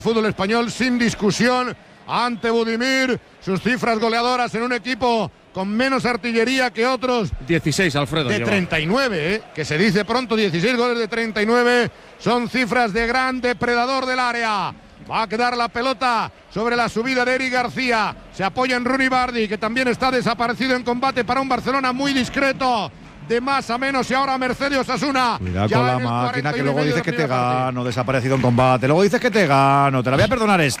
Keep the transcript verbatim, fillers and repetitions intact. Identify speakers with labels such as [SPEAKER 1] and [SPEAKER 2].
[SPEAKER 1] Fútbol español sin discusión ante Budimir, sus cifras goleadoras en un equipo con menos artillería que otros.
[SPEAKER 2] dieciséis, Alfredo.
[SPEAKER 1] De
[SPEAKER 2] lleva.
[SPEAKER 1] treinta y nueve, ¿eh? Que se dice pronto, dieciséis goles de treinta y nueve. Son cifras de gran depredador del área. Va a quedar la pelota sobre la subida de Eric García. Se apoya en Rooney Bardi, que también está desaparecido en combate para un Barcelona muy discreto. De más a menos y ahora Mercedes Osasuna.
[SPEAKER 3] Cuidado con la máquina que luego dices que te gano, desaparecido en combate. Luego dices que te gano, te la voy a perdonar esta.